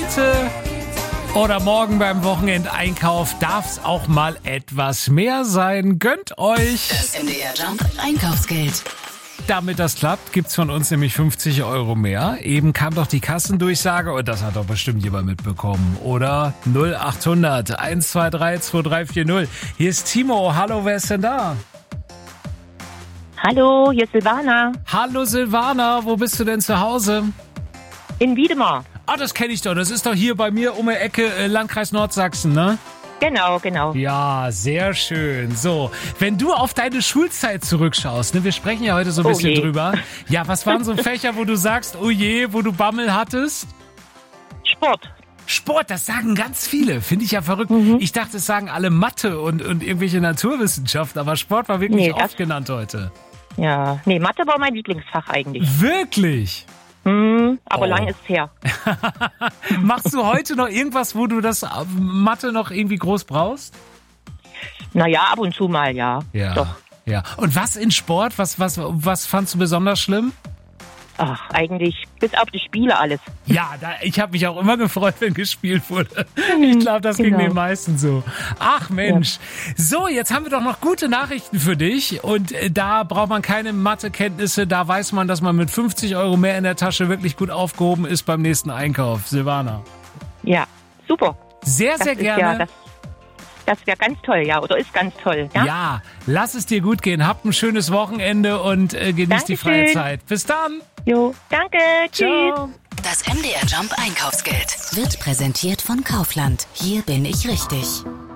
Heute oder morgen beim Wochenendeinkauf darf es auch mal etwas mehr sein. Gönnt euch. Das MDR Jump Einkaufsgeld. Damit das klappt, gibt's von uns nämlich 50 Euro mehr. Eben kam doch die Kassendurchsage und das hat doch bestimmt jemand mitbekommen, oder? 0800 123 2340. Hier ist Timo. Hallo, wer ist denn da? Hallo, hier ist Silvana Hallo Silvana, wo bist du denn zu Hause? in Wiedemar. Ah, das kenne ich doch. Das ist doch hier bei mir um die Ecke, Landkreis Nordsachsen, ne? Genau. Ja, sehr schön. So, wenn du auf deine Schulzeit zurückschaust, ne, wir sprechen ja heute so ein bisschen drüber. Ja, was waren so Fächer, wo du sagst, oh je, wo du Bammel hattest? Sport, das sagen ganz viele. Finde ich ja verrückt. Ich dachte, es sagen alle Mathe und irgendwelche Naturwissenschaften, aber Sport war wirklich oft genannt heute. Ja, Mathe war mein Lieblingsfach eigentlich. Wirklich? Aber lang ist her. Machst du heute noch irgendwas, wo du das Mathe noch irgendwie groß brauchst? Naja, ab und zu mal, ja. Doch. Ja. Und was in Sport? Was fandst du besonders schlimm? Ach, eigentlich bis auf die Spiele alles. Ja, ich habe mich auch immer gefreut, wenn gespielt wurde. Ich glaube, das ging den meisten so. Ach Mensch. Ja. So, jetzt haben wir doch noch gute Nachrichten für dich. Und da braucht man keine Mathekenntnisse. Da weiß man, dass man mit 50 Euro mehr in der Tasche wirklich gut aufgehoben ist beim nächsten Einkauf. Silvana. Ja, super. Sehr gerne. Das wäre ganz toll, ja, oder ist ganz toll. Ja, lass es dir gut gehen. Habt ein schönes Wochenende und genieß die freie Zeit. Bis dann. Jo, danke. Tschüss. Das MDR Jump Einkaufsgeld wird präsentiert von Kaufland. Hier bin ich richtig.